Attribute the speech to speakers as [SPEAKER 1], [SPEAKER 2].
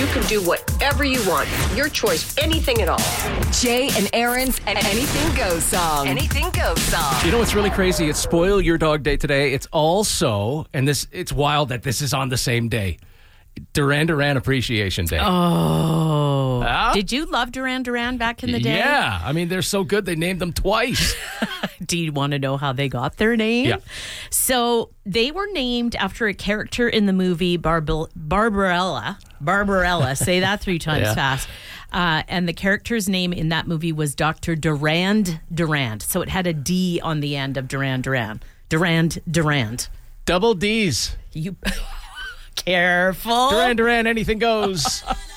[SPEAKER 1] can do whatever you want. Your choice, anything at all.
[SPEAKER 2] Jay and Aaron's Anything Goes song. Anything Goes song.
[SPEAKER 3] You know what's really crazy? It's Spoil Your Dog Day today. It's also, and it's wild that this is on the same day, Duran Duran Appreciation Day.
[SPEAKER 4] Oh. Did you love Duran Duran back in the day?
[SPEAKER 3] Yeah. I mean, they're so good, they named them twice.
[SPEAKER 4] Do you want to know how they got their name?
[SPEAKER 3] Yeah.
[SPEAKER 4] So they were named after a character in the movie Barbarella. Barbarella. Say that 3 times fast. And the character's name in that movie was Dr. Durand Durand. So it had a D on the end of Duran Duran. Durand Durand.
[SPEAKER 3] Double D's.
[SPEAKER 4] You... Careful.
[SPEAKER 3] Duran Duran, anything goes.